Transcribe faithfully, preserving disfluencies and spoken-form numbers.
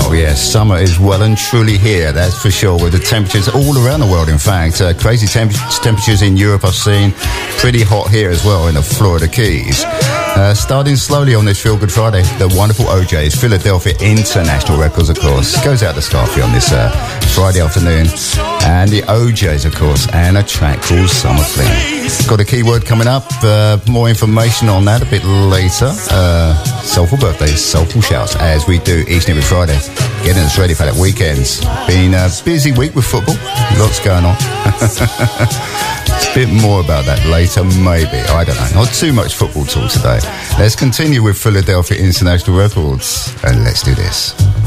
Oh yes, summer is well and truly here, that's for sure, with the temperatures all around the world, in fact. Uh, crazy temp- temperatures in Europe I've seen, pretty hot here as well in the Florida Keys. Uh, starting slowly on this Feel Good Friday, the wonderful O Js, Philadelphia International Records, of course. Goes out to Scarfy on this uh, Friday afternoon. And the O Js, of course, and a track called Summer Fling. Got a keyword coming up, uh, more information on that a bit later. Uh, soulful birthdays, soulful shouts, as we do each and every Friday. Getting us ready for that weekends. Been a busy week with football, lots going on. A bit more about that later, maybe. I don't know. Not too much football talk today. Let's continue with Philadelphia International Records, and let's do this.